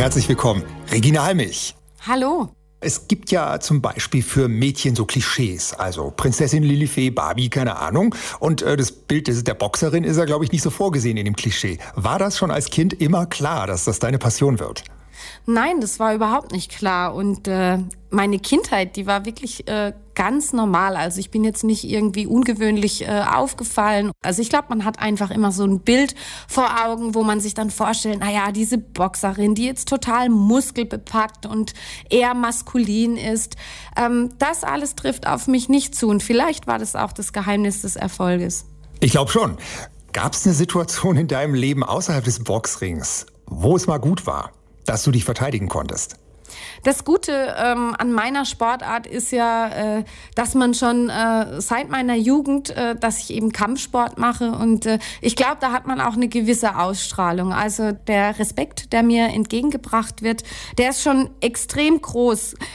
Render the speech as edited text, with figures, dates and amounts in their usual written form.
Herzlich willkommen, Regina Halmich. Hallo. Es gibt ja zum Beispiel für Mädchen so Klischees, also Prinzessin Lilifee, Barbie, keine Ahnung. Und das Bild der Boxerin ist ja, glaube ich, nicht so vorgesehen in dem Klischee. War das schon als Kind immer klar, dass das deine Passion wird? Nein, das war überhaupt nicht klar. Und meine Kindheit, die war wirklich ganz normal. Also ich bin jetzt nicht irgendwie ungewöhnlich aufgefallen. Also ich glaube, man hat einfach immer so ein Bild vor Augen, wo man sich dann vorstellt, naja, diese Boxerin, die jetzt total muskelbepackt und eher maskulin ist. Das alles trifft auf mich nicht zu. Und vielleicht war das auch das Geheimnis des Erfolges. Ich glaube schon. Gab es eine Situation in deinem Leben außerhalb des Boxrings, wo es mal gut war, dass du dich verteidigen konntest? Das Gute an meiner Sportart ist ja, dass man schon seit meiner Jugend, dass ich eben Kampfsport mache und ich glaube, da hat man auch eine gewisse Ausstrahlung. Also der Respekt, der mir entgegengebracht wird, der ist schon extrem groß.